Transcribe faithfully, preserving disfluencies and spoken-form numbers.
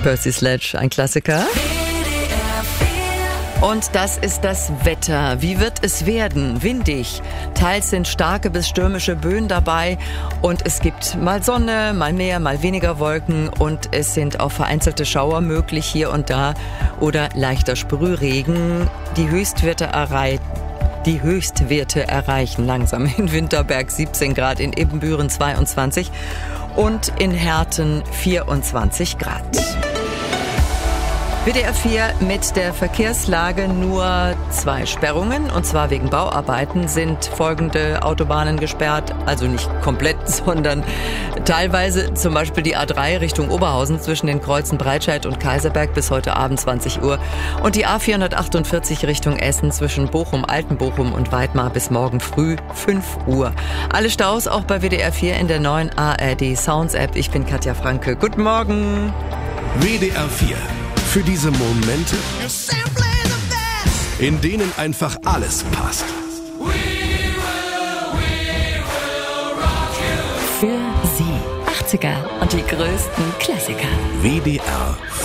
Percy Sledge, ein Klassiker. Und das ist das Wetter. Wie wird es werden? Windig. Teils sind starke bis stürmische Böen dabei und es gibt mal Sonne, mal mehr, mal weniger Wolken und es sind auch vereinzelte Schauer möglich hier und da oder leichter Sprühregen. Die Höchstwerte erreichen. Die Höchstwerte erreichen langsam in Winterberg siebzehn Grad, in Ibbenbüren zweiundzwanzig und in Herten vierundzwanzig Grad. W D R vier mit der Verkehrslage: nur zwei Sperrungen, und zwar wegen Bauarbeiten sind folgende Autobahnen gesperrt, also nicht komplett, sondern teilweise, zum Beispiel die A drei Richtung Oberhausen zwischen den Kreuzen Breitscheid und Kaiserberg bis heute Abend zwanzig Uhr und die A vierhundertachtundvierzig Richtung Essen zwischen Bochum, Altenbochum und Weidmar bis morgen früh fünf Uhr. Alle Staus auch bei W D R vier in der neuen A R D Sounds App. Ich bin Katja Franke. Guten Morgen. W D R vier. Für diese Momente, in denen einfach alles passt. Für Sie achtziger und die größten Klassiker. W D R